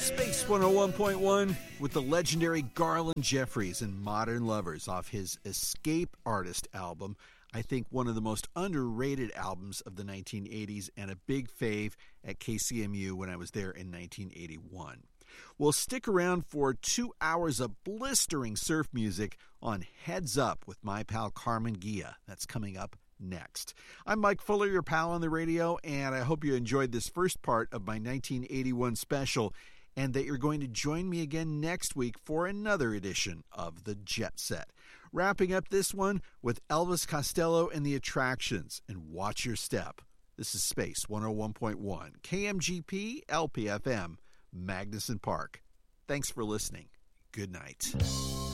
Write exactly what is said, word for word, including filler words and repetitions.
Space one oh one point one with the legendary Garland Jeffries and Modern Lovers off his Escape Artist album. I think one of the most underrated albums of the nineteen eighties and a big fave at K C M U when I was there in nineteen eighty-one. We'll stick around for two hours of blistering surf music on Heads Up with my pal Carmen Gia. That's coming up next. I'm Mike Fuller, your pal on the radio, and I hope you enjoyed this first part of my nineteen eighty-one special and that you're going to join me again next week for another edition of the Jet Set. Wrapping up this one with Elvis Costello and the Attractions and Watch Your Step. This is Space one oh one point one, K M G P, L P F M, Magnuson Park. Thanks for listening. Good night.